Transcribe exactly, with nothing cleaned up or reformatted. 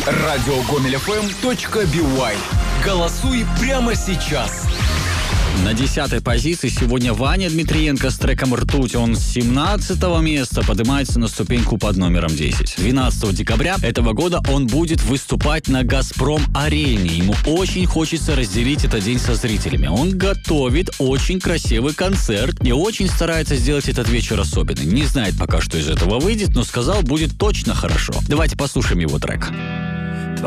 радиогомель.фм точка бай. Голосуй прямо сейчас. На десятой позиции сегодня Ваня Дмитриенко с треком «Ртуть». Он с семнадцатого места поднимается на ступеньку под номером десять. двенадцатого декабря этого года он будет выступать на «Газпром-арене». Ему очень хочется разделить этот день со зрителями. Он готовит очень красивый концерт и очень старается сделать этот вечер особенным. Не знает пока, что из этого выйдет, но сказал, будет точно хорошо. Давайте послушаем его трек.